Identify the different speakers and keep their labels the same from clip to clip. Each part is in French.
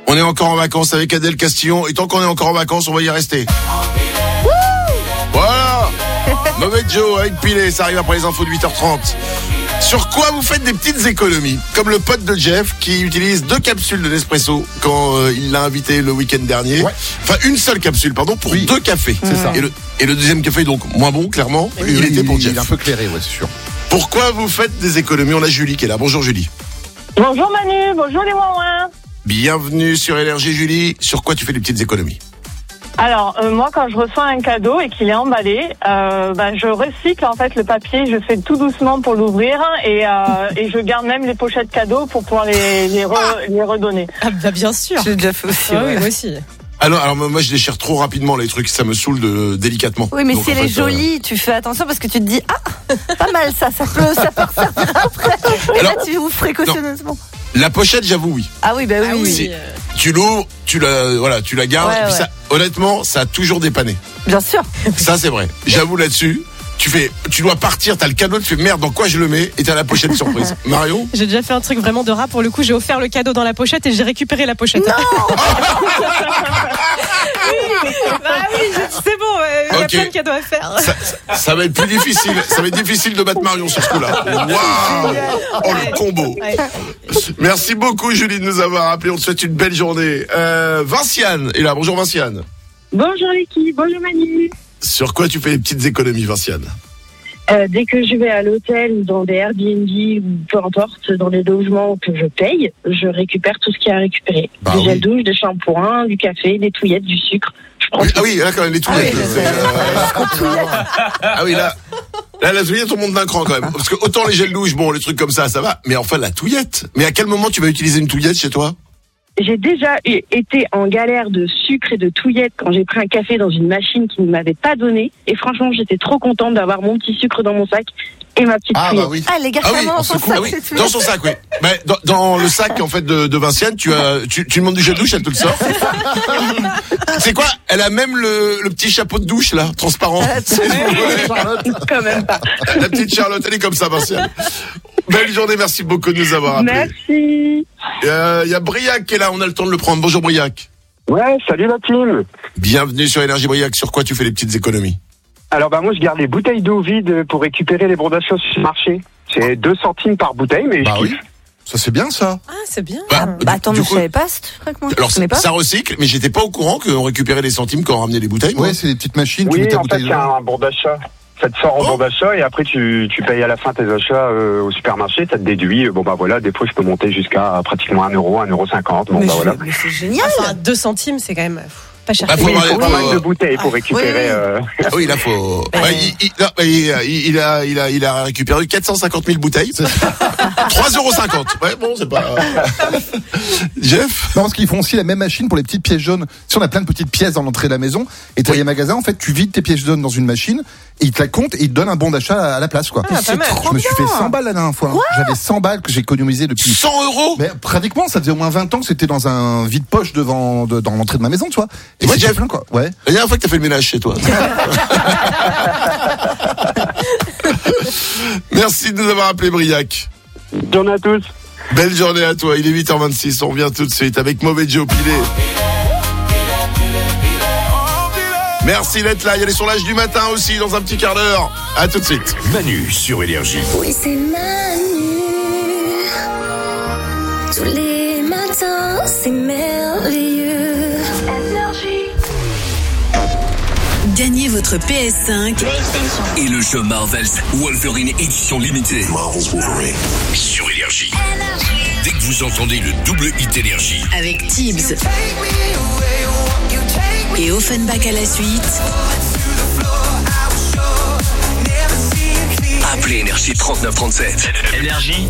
Speaker 1: On est encore en vacances avec Adèle Castillon. Et tant qu'on est encore en vacances, on va y rester. Voilà. Mauvais Joe avec Pilé, ça arrive après les infos de 8h30. Sur quoi vous faites des petites économies? Comme le pote de Jeff qui utilise 2 capsules de Nespresso quand il l'a invité le week-end dernier. Ouais. Enfin, une seule capsule, pardon, pour 2 cafés. C'est ça. Et le deuxième café, donc moins bon, clairement. Il était pour Jeff.
Speaker 2: Il est un peu clairé, ouais, c'est sûr.
Speaker 1: Pourquoi vous faites des économies? On a Julie qui est là. Bonjour Julie.
Speaker 3: Bonjour Manu, bonjour les ouin-ouin. Bienvenue
Speaker 1: sur Énergie Julie. Sur quoi tu fais des petites économies?
Speaker 3: Alors moi quand je reçois un cadeau et qu'il est emballé, je recycle en fait le papier, je fais tout doucement pour l'ouvrir et je garde même les pochettes cadeaux pour pouvoir les redonner.
Speaker 4: Ah bah bien sûr.
Speaker 5: J'ai déjà fait aussi.
Speaker 4: Oui, moi aussi.
Speaker 1: Alors moi je déchire trop rapidement les trucs, ça me saoule délicatement.
Speaker 5: Oui mais donc, si elle est jolie, tu fais attention parce que tu te dis pas mal ça peut ressortir après. Et alors, là tu ouvres précautionneusement.
Speaker 1: La pochette, j'avoue, oui.
Speaker 5: Ah oui, bah oui.
Speaker 1: Tu l'ouvres, tu la gardes. Ouais, et puis ça, honnêtement, ça a toujours dépanné.
Speaker 5: Bien sûr.
Speaker 1: Ça, c'est vrai. J'avoue là-dessus. Tu dois partir, t'as le cadeau, tu fais merde, dans quoi je le mets? Et t'as la pochette surprise. Marion?
Speaker 4: J'ai déjà fait un truc vraiment de rat. Pour le coup, j'ai offert le cadeau dans la pochette et j'ai récupéré la pochette.
Speaker 5: Non.
Speaker 4: C'est bon, il y a plein de cadeaux à faire.
Speaker 1: Ça va être plus difficile. Ça va être difficile de battre Marion sur ce coup-là. Waouh! Oh, le combo. Ouais. Merci beaucoup, Julie, de nous avoir appelé. On te souhaite une belle journée. Vinciane est là. Bonjour, Vinciane.
Speaker 3: Bonjour, l'équipe. Bonjour, Manu.
Speaker 1: Sur quoi tu fais des petites économies, Vinciane?
Speaker 3: Dès que je vais à l'hôtel ou dans des Airbnb ou peu importe, dans des logements que je paye, je récupère tout ce qu'il y a à récupérer. Des gels douche, des shampoings, du café, des touillettes, du sucre.
Speaker 1: Oui, là quand même, les touillettes. Là, la touillette, on monte d'un cran quand même. Parce que autant les gels douche, bon, les trucs comme ça va. Mais enfin, la touillette. Mais à quel moment tu vas utiliser une touillette chez toi?
Speaker 3: J'ai déjà été en galère de sucre et de touillettes quand j'ai pris un café dans une machine qui ne m'avait pas donné. Et franchement, j'étais trop contente d'avoir mon petit sucre dans mon sac et ma petite touillette.
Speaker 1: Bah oui.
Speaker 5: Ah, les gars, dans son sac.
Speaker 1: Dans son sac, oui. Mais dans le sac, en fait, de Vinciane, tu demandes du gel douche, elle te le sort. C'est quoi? Elle a même le petit chapeau de douche, là, transparent.
Speaker 3: Quand même pas.
Speaker 1: La petite Charlotte, elle est comme ça, Vinciane. Belle journée, merci beaucoup de nous avoir appelés.
Speaker 3: Merci.
Speaker 1: Il y a Briac qui est là, on a le temps de le prendre. Bonjour Briac.
Speaker 6: Ouais, salut la team.
Speaker 1: Bienvenue sur Énergie Briac. Sur quoi tu fais les petites économies?
Speaker 6: Alors moi je garde les bouteilles d'eau vides pour récupérer les bons d'achat sur le marché. C'est 2 centimes par bouteille, mais je kiffe.
Speaker 1: Oui. Ça c'est bien ça.
Speaker 4: Ah c'est bien.
Speaker 5: Attends, je savais pas ce truc moi.
Speaker 1: Alors ça recycle, mais j'étais pas au courant qu'on récupérait les centimes quand on ramenait les bouteilles.
Speaker 2: Ouais, c'est des petites machines.
Speaker 6: Oui,
Speaker 2: tu mets ta
Speaker 6: en fait
Speaker 2: bouteille
Speaker 6: c'est un bon d'achat. Ça te sort en bon d'achat et après tu payes à la fin tes achats au supermarché, ça te déduit. Des fois je peux monter jusqu'à pratiquement 1€, 1,50€.
Speaker 5: Mais c'est génial.
Speaker 4: Enfin 2 centimes c'est quand même pas cher.
Speaker 6: Il faut pas mal de bouteilles pour récupérer.
Speaker 1: Oui, là faut. Il a récupéré 450 000 bouteilles. 3,50€. Ouais, bon, c'est pas. Jeff?
Speaker 2: Non, parce qu'ils font aussi la même machine pour les petites pièces jaunes. Si on a plein de petites pièces dans l'entrée de la maison, et tu as les magasins, en fait, tu vides tes pièces jaunes dans une machine, et ils te la comptent, et ils te donnent un bon d'achat à la place, quoi.
Speaker 4: C'est
Speaker 2: je me suis fait 100 balles la dernière fois. J'avais 100 balles que j'ai économisé depuis.
Speaker 1: 100€?
Speaker 2: Mais pratiquement, ça faisait au moins 20 ans que c'était dans un vide-poche dans l'entrée de ma maison, tu vois. Et
Speaker 1: ouais, Jeff,
Speaker 2: plein, quoi. Ouais.
Speaker 1: La dernière fois que t'as fait le ménage chez toi. Merci de nous avoir appelé, Briac.
Speaker 6: Bonne journée à tous.
Speaker 1: Belle journée à toi. Il est 8h26. On revient tout de suite avec Mauvais Joe Pilé. Merci d'être là. Il y a les sondages du matin aussi dans un petit quart d'heure. À tout de suite.
Speaker 7: Manu sur Énergie.
Speaker 8: Oui, c'est Manu. Tous les matins, c'est merveilleux. Énergie.
Speaker 9: Gagnez votre PS5
Speaker 7: et le jeu Marvel's Wolverine édition limitée. Marvel's Wolverine sur Énergie. Dès que vous entendez le double hit Énergie
Speaker 9: avec Tibbs et Offenbach à la suite,
Speaker 7: appelez Énergie 3937. Énergie.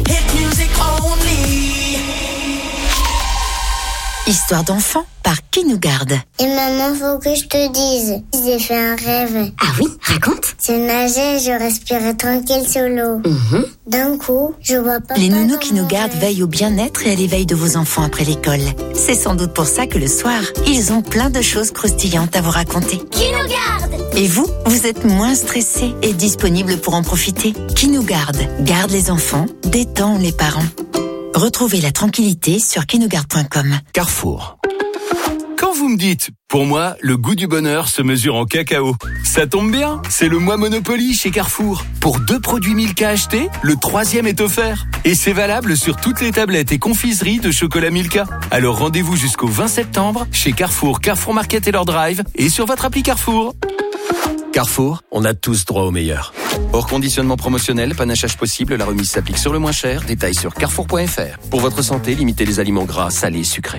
Speaker 9: Histoire d'enfant par Qui nous garde.
Speaker 8: Et maman, faut que je te dise, j'ai fait un rêve.
Speaker 9: Ah oui, raconte.
Speaker 8: Je nageais, je respirais tranquille sur l'eau. D'un coup, je vois pas.
Speaker 9: Les nounous Qui nous gardent veillent au bien-être et à l'éveil de vos enfants après l'école. C'est sans doute pour ça que le soir, ils ont plein de choses croustillantes à vous raconter.
Speaker 8: Qui nous garde?
Speaker 9: Et vous êtes moins stressé et disponible pour en profiter. Qui nous garde les enfants, détend les parents. Retrouvez la tranquillité sur kinogarde.com.
Speaker 10: Carrefour. Quand vous me dites, pour moi, le goût du bonheur se mesure en cacao, ça tombe bien, c'est le mois Monopoly chez Carrefour. Pour 2 produits Milka achetés, le 3e est offert. Et c'est valable sur toutes les tablettes et confiseries de chocolat Milka. Alors rendez-vous jusqu'au 20 septembre chez Carrefour, Carrefour Market et leur drive et sur votre appli Carrefour. Carrefour, on a tous droit au meilleur. Hors conditionnement promotionnel, panachage possible, la remise s'applique sur le moins cher. Détails sur carrefour.fr. Pour votre santé, limitez les aliments gras, salés et sucrés.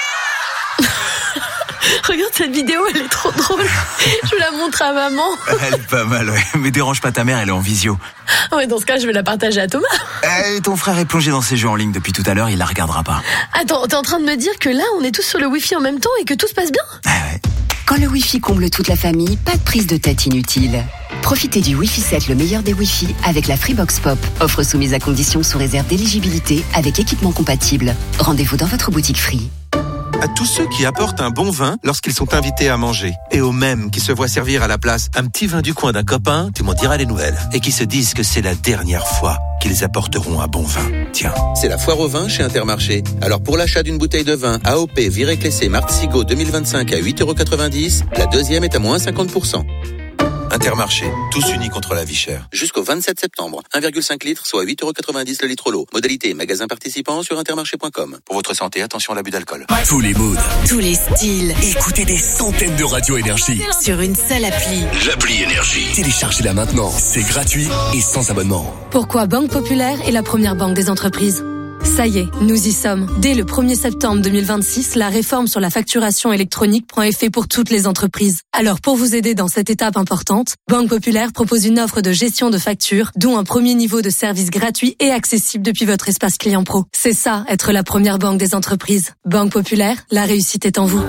Speaker 11: Regarde cette vidéo, elle est trop drôle. Je la montre à maman.
Speaker 12: Elle est pas mal, ouais. Mais dérange pas ta mère, elle est en visio.
Speaker 11: Ouais, dans ce cas, je vais la partager à Thomas.
Speaker 12: Ton frère est plongé dans ses jeux en ligne depuis tout à l'heure, il la regardera pas.
Speaker 11: Attends, t'es en train de me dire que là, on est tous sur le Wi-Fi en même temps et que tout se passe bien ?
Speaker 12: Ouais.
Speaker 13: Quand le Wi-Fi comble toute la famille, pas de prise de tête inutile. Profitez du Wi-Fi 7, le meilleur des Wi-Fi, avec la Freebox Pop. Offre soumise à conditions sous réserve d'éligibilité avec équipement compatible. Rendez-vous dans votre boutique Free.
Speaker 14: À tous ceux qui apportent un bon vin lorsqu'ils sont invités à manger. Et aux mêmes qui se voient servir à la place un petit vin du coin d'un copain, tu m'en diras les nouvelles. Et qui se disent que c'est la dernière fois qu'ils apporteront un bon vin. Tiens.
Speaker 15: C'est la foire au vin chez Intermarché. Alors pour l'achat d'une bouteille de vin AOP Viré-Clessé Martzigo 2025 à 8,90 €, la deuxième est à moins 50%.
Speaker 14: Intermarché, tous unis contre la vie chère.
Speaker 15: Jusqu'au 27 septembre, 1,5 litres, soit 8,90 € le litre l'eau. Modalité magasin participant sur intermarché.com.
Speaker 14: Pour votre santé, attention à l'abus d'alcool.
Speaker 7: Tous les moods,
Speaker 9: Tous les styles.
Speaker 7: écoutez des centaines de radios Énergie.
Speaker 9: Sur une seule appli.
Speaker 7: L'appli Énergie. Téléchargez-la maintenant. C'est gratuit et sans abonnement.
Speaker 16: Pourquoi Banque Populaire est la première banque des entreprises ? Ça y est, nous y sommes. Dès le 1er septembre 2026, la réforme sur la facturation électronique prend effet pour toutes les entreprises. Alors pour vous aider dans cette étape importante, Banque Populaire propose une offre de gestion de factures, dont un premier niveau de service gratuit et accessible depuis votre espace client pro. C'est ça, être la première banque des entreprises. Banque Populaire, la réussite est en vous.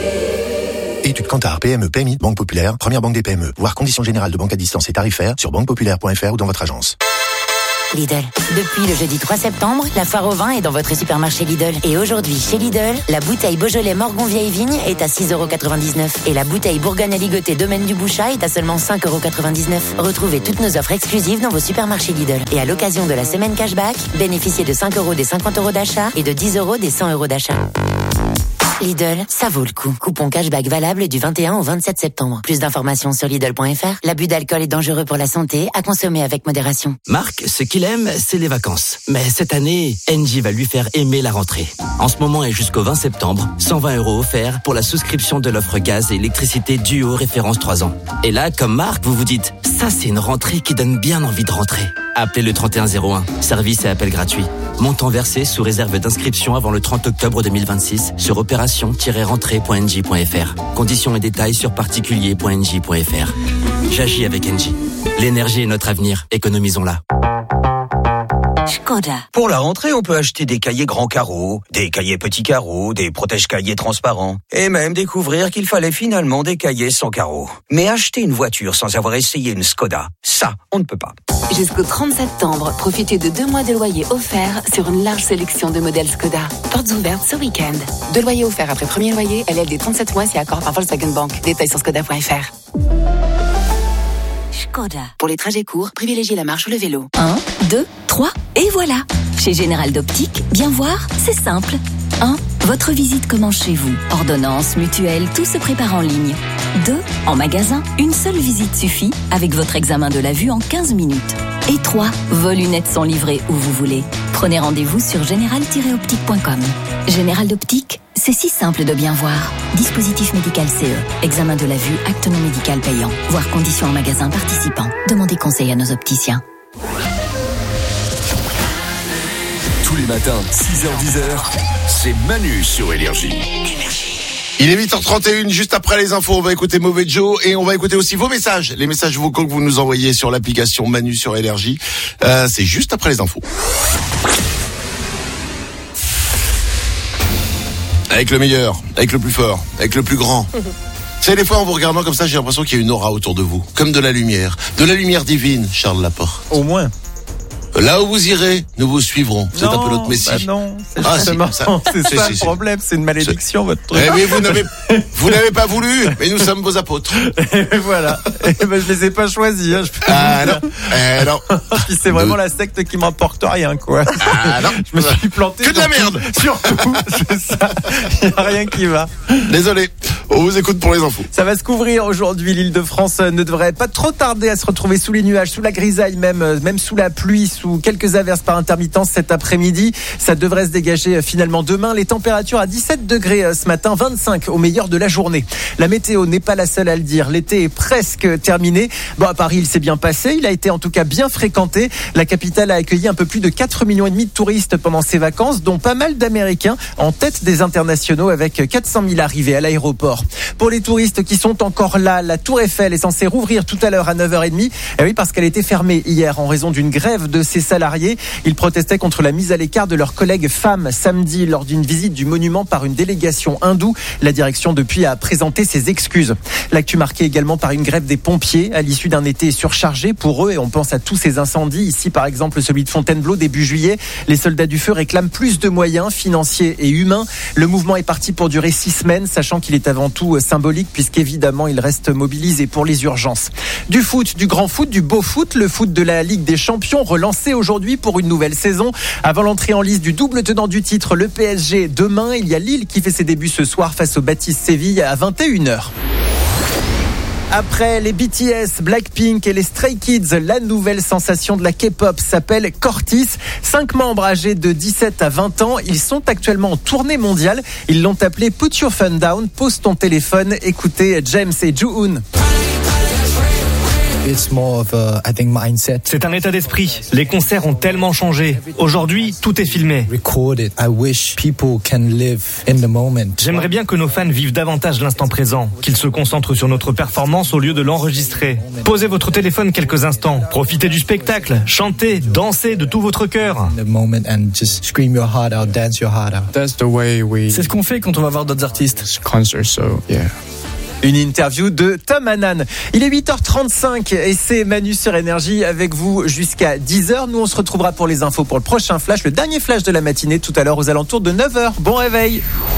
Speaker 17: Études Kantar, PME, PMI, Banque Populaire, première banque des PME. Voir conditions générales de banque à distance et tarifaires sur banquepopulaire.fr ou dans votre agence.
Speaker 9: Lidl. Depuis le jeudi 3 septembre, la foire au vin est dans votre supermarché Lidl. Et aujourd'hui, chez Lidl, la bouteille Beaujolais Morgon Vieille Vigne est à 6,99 € et la bouteille Bourgogne Aligoté Domaine du Bouchat est à seulement 5,99 €. Retrouvez toutes nos offres exclusives dans vos supermarchés Lidl. Et à l'occasion de la semaine cashback, bénéficiez de 5 € des 50 € d'achat et de 10 € des 100 € d'achat. Lidl, ça vaut le coup. Coupon cashback valable du 21 au 27 septembre. Plus d'informations sur Lidl.fr. L'abus d'alcool est dangereux pour la santé, à consommer avec modération.
Speaker 18: Marc, ce qu'il aime, c'est les vacances. Mais cette année, Engie va lui faire aimer la rentrée. En ce moment et jusqu'au 20 septembre, 120 € offerts pour la souscription de l'offre gaz et électricité Duo référence 3 ans. Et là, comme Marc, vous vous dites, ça c'est une rentrée qui donne bien envie de rentrer. Appelez le 3101, service et appel gratuit. Montant versé sous réserve d'inscription avant le 30 octobre 2026 sur opération-rentrée.engie.fr. Conditions et détails sur particulier.engie.fr. J'agis avec Engie. L'énergie est notre avenir, économisons-la.
Speaker 9: Škoda.
Speaker 12: Pour la rentrée, on peut acheter des cahiers grands carreaux, des cahiers petits carreaux, des protège-cahiers transparents. Et même découvrir qu'il fallait finalement des cahiers sans carreaux. Mais acheter une voiture sans avoir essayé une Škoda, ça, on ne peut pas.
Speaker 13: Jusqu'au 30 septembre, profitez de 2 mois de loyer offerts sur une large sélection de modèles Škoda. Portes ouvertes ce week-end. 2 loyers offerts après premier loyer, LLD 37 mois si accord par Volkswagen Bank. Détails sur Škoda.fr.
Speaker 9: Škoda.
Speaker 13: Pour les trajets courts, privilégiez la marche ou le vélo. 1, 2, 3, et voilà. Chez Général d'Optique, bien voir, c'est simple. 1. Votre visite commence chez vous. Ordonnance, mutuelle, tout se prépare en ligne. 2. En magasin, une seule visite suffit avec votre examen de la vue en 15 minutes. Et 3. Vos lunettes sont livrées où vous voulez. Prenez rendez-vous sur général-optique.com. Général d'Optique, c'est si simple de bien voir. Dispositif médical CE. Examen de la vue, acte non médical payant. Voir conditions en magasin participant. Demandez conseil à nos opticiens.
Speaker 7: Tous les matins, 6h-10h, c'est Manu sur Énergie.
Speaker 1: Il est 8h31, juste après les infos, on va écouter Mauvais Joe et on va écouter aussi vos messages, les messages vocaux que vous nous envoyez sur l'application Manu sur Énergie. C'est juste après les infos. Avec le meilleur, avec le plus fort, avec le plus grand. C'est des fois en vous regardant comme ça, j'ai l'impression qu'il y a une aura autour de vous, comme de la lumière divine, Charles Laporte.
Speaker 19: Au moins.
Speaker 1: Là où vous irez, nous vous suivrons. C'est un peu notre messie.
Speaker 19: Bah non, c'est justement, c'est ça le problème, c'est une malédiction votre truc.
Speaker 1: Eh oui, vous n'avez pas voulu, mais nous sommes vos apôtres.
Speaker 19: Et voilà. Et ben, je les ai pas choisis.
Speaker 1: Non.
Speaker 19: Puis c'est vraiment la secte qui m'emporte rien, quoi.
Speaker 1: Non.
Speaker 19: Je me suis planté.
Speaker 1: Que de la merde.
Speaker 19: Surtout, c'est ça. Il n'y a rien qui va.
Speaker 1: Désolé. On vous écoute pour les infos.
Speaker 19: Ça va se couvrir aujourd'hui. L'Île-de-France ne devrait pas trop tarder à se retrouver sous les nuages, sous la grisaille, même sous la pluie, sous quelques averses par intermittence cet après-midi. Ça devrait se dégager finalement demain. Les températures à 17 degrés ce matin, 25 au meilleur de la journée. La météo n'est pas la seule à le dire. L'été est presque terminé. Bon, à Paris, il s'est bien passé. Il a été en tout cas bien fréquenté. La capitale a accueilli un peu plus de 4,5 millions de touristes pendant ses vacances, dont pas mal d'Américains en tête des internationaux avec 400 000 arrivées à l'aéroport. Pour les touristes qui sont encore là, la Tour Eiffel est censée rouvrir tout à l'heure à 9h30. Et oui, parce qu'elle était fermée hier en raison d'une grève de ses salariés. Ils protestaient contre la mise à l'écart de leurs collègues femmes samedi lors d'une visite du monument par une délégation hindoue. La direction depuis a présenté ses excuses. L'actu marquée également par une grève des pompiers à l'issue d'un été surchargé pour eux, et on pense à tous ces incendies. Ici, par exemple, celui de Fontainebleau début juillet. Les soldats du feu réclament plus de moyens financiers et humains. Le mouvement est parti pour durer 6 semaines, sachant qu'il est avant tout symbolique puisqu'évidemment il reste mobilisé pour les urgences. Du foot, du grand foot, du beau foot, le foot de la Ligue des Champions relancé aujourd'hui pour une nouvelle saison. Avant l'entrée en lice du double tenant du titre, le PSG, demain, il y a Lille qui fait ses débuts ce soir face au Betis Séville à 21h. Après les BTS, Blackpink et les Stray Kids, la nouvelle sensation de la K-pop s'appelle Cortis. 5 membres âgés de 17 à 20 ans. Ils sont actuellement en tournée mondiale. Ils l'ont appelé Put Your Phone Down, pose ton téléphone. Écoutez James et Joo-hoon.
Speaker 20: C'est un état d'esprit. Les concerts ont tellement changé. Aujourd'hui, tout est filmé. J'aimerais bien que nos fans vivent davantage l'instant présent, qu'ils se concentrent sur notre performance au lieu de l'enregistrer. Posez votre téléphone quelques instants, profitez du spectacle, chantez, dansez de tout votre cœur.
Speaker 21: C'est ce qu'on fait quand on va voir d'autres artistes.
Speaker 19: Une interview de Tom Hannan. Il est 8h35 et c'est Manu sur Énergie avec vous jusqu'à 10h. Nous, on se retrouvera pour les infos pour le prochain flash, le dernier flash de la matinée tout à l'heure aux alentours de 9h. Bon réveil.